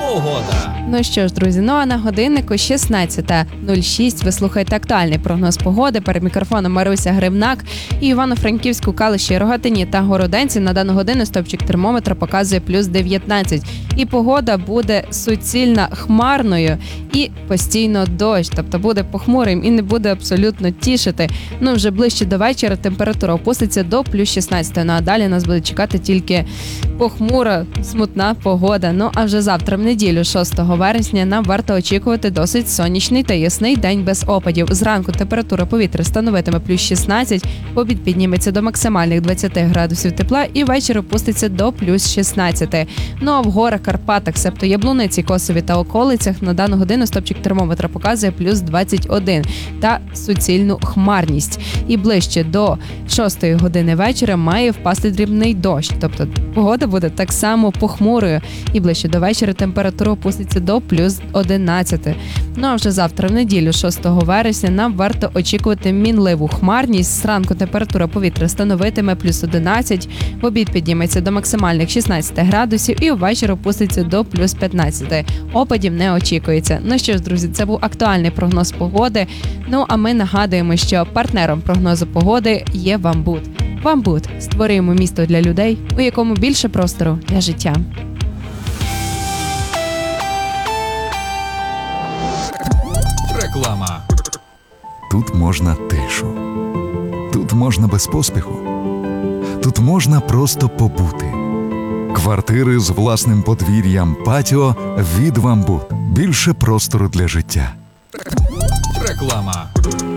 погода. Ну що ж, друзі, а на годиннику 16:06. Ви слухаєте актуальний прогноз погоди. Перед мікрофоном Маруся Гривнак. І Івано-Франківську, Калуші, Рогатині та Городенці на дану годину стовпчик термометра показує плюс 19. І погода буде суцільно хмарною і постійно дощ. Тобто буде похмурим і не буде абсолютно тішити. Вже ближче до вечора температура опуститься до плюс 16. А далі нас буде чекати тільки похмура, смутна погода. А вже завтра, в неділю, 6 вересня, нам варто очікувати досить сонячний та ясний день без опадів. Зранку температура повітря становитиме плюс 16, в обід підніметься до максимальних 20 градусів тепла і ввечері опуститься до плюс 16. А в горах, Карпатах, себто Яблуниці, Косові та околицях на дану годину стопчик термометра показує плюс 21 та суцільну хмарність. І ближче до 6 години вечора має впасти дрібний дощ. Тобто погода буде так само похмурою. І ближче до вечора температура опуститься до плюс 11. А вже завтра, в неділю, 6 вересня, нам варто очікувати мінливу хмарність. Зранку температура повітря становитиме плюс 11, в обід підніметься до максимальних 16 градусів і ввечері опуститься до плюс 15. Опадів не очікується. Ну що ж, друзі, це був актуальний прогноз погоди. А ми нагадуємо, що партнером прогнозу погоди є Вамбут. Вамбут. Створюємо місто для людей, у якому більше простору для життя. Реклама. Тут можна тишу. Тут можна без поспіху. Тут можна просто побути. Квартири з власним подвір'ям, патіо від Вамбут. Більше простору для життя. Реклама.